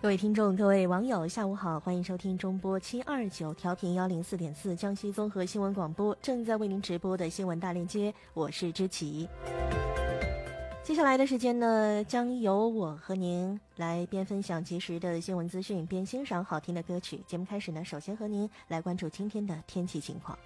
各位听众、各位网友，下午好，欢迎收听中波729调频104.4江西综合新闻广播正在为您直播的新闻大链接，我是知琪。接下来的时间呢，将由我和您来边分享及时的新闻资讯，边欣赏好听的歌曲。节目开始呢，首先和您来关注今天的天气情况。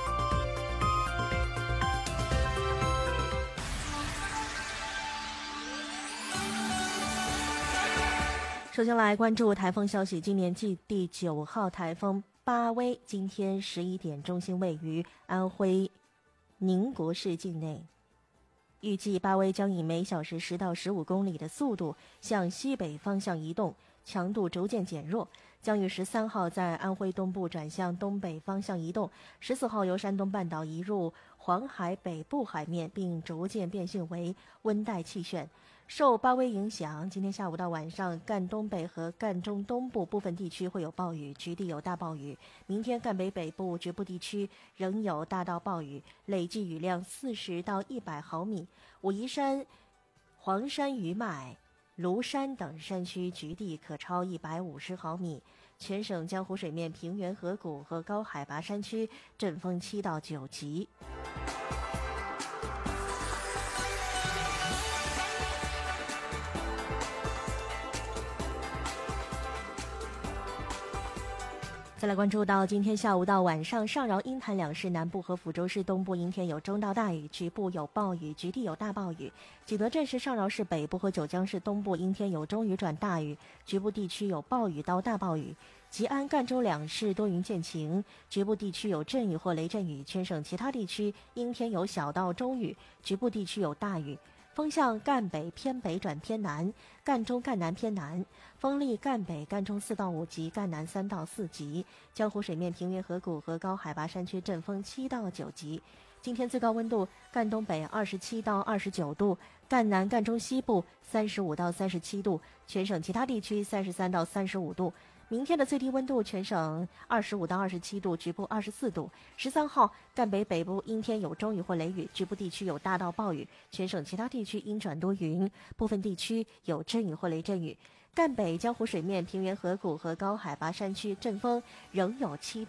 首先来关注台风消息，今年季第9号台风巴威今天11点中心位于安徽宁国市境内，预计巴威将以每小时10到15公里的速度向西北方向移动，强度逐渐减弱，将于13号在安徽东部转向东北方向移动，14号由山东半岛移入黄海北部海面，并逐渐变性为温带气旋。受巴威影响，今天下午到晚上，赣东北和赣中东部部分地区会有暴雨，局地有大暴雨。明天赣北北部局部地区仍有大到暴雨，累计雨量40到100毫米。武夷山、黄山余脉、庐山等山区局地可超150毫米。全省江湖水面平原河谷和高海拔山区阵风7到9级。再来关注到今天下午到晚上，上饶、鹰潭两市南部和抚州市东部阴天有中到大雨，局部有暴雨，局地有大暴雨。景德镇市、上饶市北部和九江市东部阴天有中雨转大雨，局部地区有暴雨到大暴雨。吉安、赣州两市多云见晴，局部地区有阵雨或雷阵雨。全省其他地区阴天有小到中雨，局部地区有大雨。风向赣北偏北转偏南，赣中赣南偏南，风力赣北赣中4到5级，赣南3到4级。江湖水面平原河谷和高海拔山区阵风7到9级。今天最高温度，赣东北27到29度，赣南赣中西部35到37度，全省其他地区33到35度。明天的最低温度，全省25到27度，局部24度。13号，赣北北部阴天有中雨或雷雨，局部地区有大到暴雨，全省其他地区阴转多云，部分地区有阵雨或雷阵雨。赣北江湖水面平原河谷和高海拔山区阵风仍有7